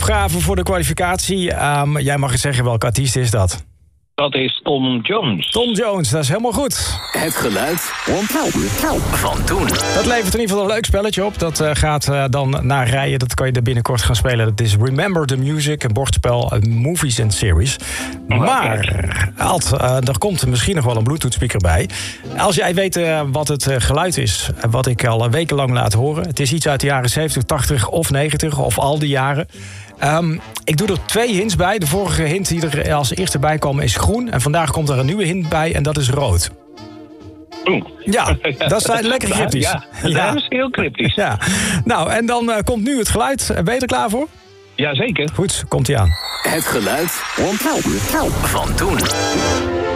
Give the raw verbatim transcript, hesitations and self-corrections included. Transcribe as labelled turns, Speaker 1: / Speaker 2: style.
Speaker 1: opgave voor de kwalificatie. Um, jij mag eens zeggen, welke artiest is dat?
Speaker 2: Dat is Tom Jones.
Speaker 1: Tom Jones, dat is helemaal goed.
Speaker 3: Het geluid van toen.
Speaker 1: Dat levert in ieder geval een leuk spelletje op. Dat uh, gaat uh, dan naar rijen. Dat kan je er binnenkort gaan spelen. Dat is Remember the Music, een bordspel, uh, movies en series. Maar, Alt, uh, er komt misschien nog wel een Bluetooth speaker bij. Als jij weet uh, wat het uh, geluid is, uh, wat ik al uh, wekenlang laat horen. Het is iets uit de jaren zeventig, tachtig of negentig, of al die jaren. Um, ik doe er twee hints bij. De vorige hint die er als eerste bij kwam is groen. En vandaag komt er een nieuwe hint bij en dat is rood.
Speaker 2: Oeh.
Speaker 1: Ja, dat is lekker cryptisch.
Speaker 2: Ja, dat
Speaker 1: ja.
Speaker 2: is heel cryptisch.
Speaker 1: Ja. Nou, en dan uh, komt nu het geluid. Ben je er klaar voor?
Speaker 2: Jazeker.
Speaker 1: Goed, komt ie aan.
Speaker 3: Het geluid van toen.